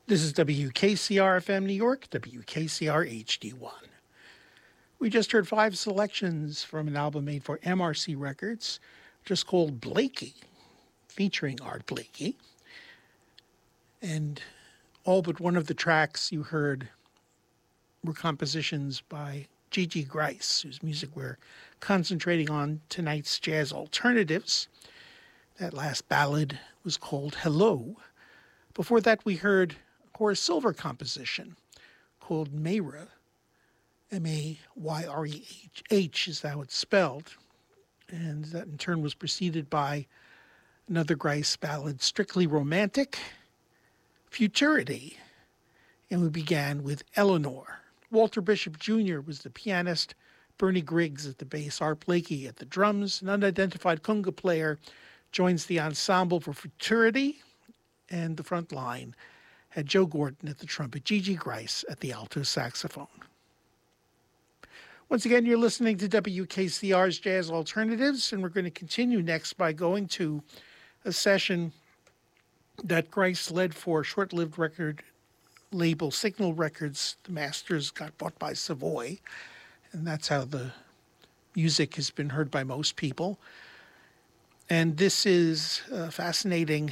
This is WKCR-FM New York, WKCR-HD1. We just heard 5 selections from an album made for MRC Records, just called Blakey, featuring Art Blakey. And all but one of the tracks you heard were compositions by Gigi Gryce, whose music we're concentrating on tonight's Jazz Alternatives. That last ballad was called Hello. Before that, we heard Horace Silver composition called Mayre, M-A-Y-R-E-H is how it's spelled. And that in turn was preceded by another Gryce ballad, Strictly Romantic, Futurity. And we began with Eleanor. Walter Bishop Jr. was the pianist, Bernie Griggs at the bass, Art Blakey at the drums. An unidentified conga player joins the ensemble for Futurity, and the front line had Joe Gordon at the trumpet, Gigi Gryce at the alto saxophone. Once again, you're listening to WKCR's Jazz Alternatives, and we're going to continue next by going to a session that Gryce led for short-lived record label Signal Records. The masters got bought by Savoy, and that's how the music has been heard by most people. And this is a fascinating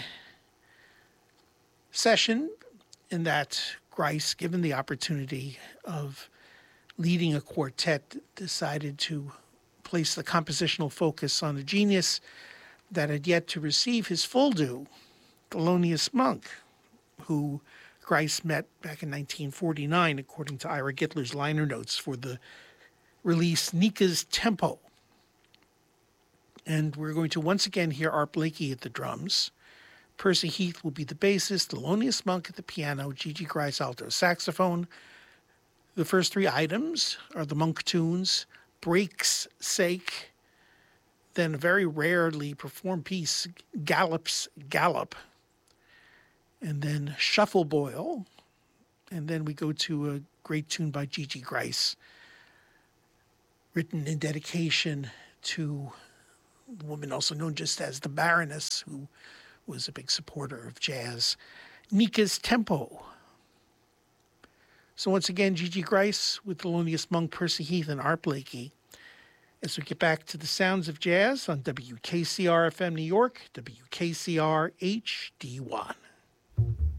session in that Gryce, given the opportunity of leading a quartet, decided to place the compositional focus on a genius that had yet to receive his full due, Thelonious Monk, who Gryce met back in 1949, according to Ira Gitler's liner notes for the release Nika's Tempo. And we're going to once again hear Art Blakey at the drums. Percy Heath will be the bassist, Thelonious Monk at the piano, Gigi Gryce alto saxophone. The first 3 items are the Monk tunes, Break's Sake, then a very rarely performed piece, Gallop's Gallop, and then Shuffle Boil, and then we go to a great tune by Gigi Gryce, written in dedication to the woman also known just as the Baroness, who was a big supporter of jazz, Nika's Tempo. So once again, Gigi Gryce with Thelonious Monk, Percy Heath, and Art Blakey, as we get back to the sounds of jazz on WKCR-FM New York, WKCR HD1.